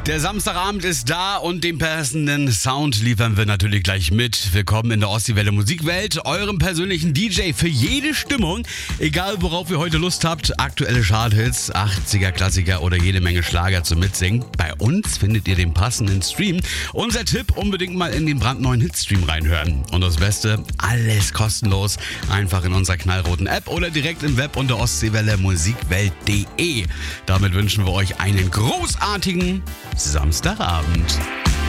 Der Samstagabend ist da und den passenden Sound liefern wir natürlich gleich mit. Willkommen in der Ostseewelle Musikwelt, eurem persönlichen DJ für jede Stimmung. Egal worauf ihr heute Lust habt, aktuelle Charthits, 80er Klassiker oder jede Menge Schlager zum Mitsingen. Bei uns findet ihr den passenden Stream. Unser Tipp, unbedingt mal in den brandneuen Hitstream reinhören. Und das Beste, alles kostenlos. Einfach in unserer knallroten App oder direkt im Web unter ostseewelle-musikwelt.de. Damit wünschen wir euch einen großartigen Samstagabend.